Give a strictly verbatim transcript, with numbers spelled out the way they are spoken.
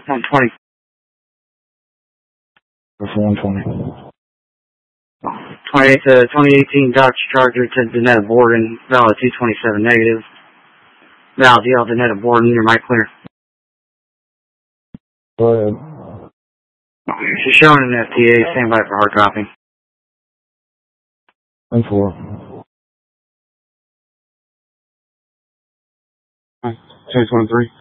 one twenty. For one twenty. twenty-eight to twenty eighteen Dodge Charger to Danetta Borden, valid two twenty-seven negative. Val, D L Danetta Borden, your mic clear. Go ahead. She's showing an F T A, stand by for hard copy. And four. Chase one three.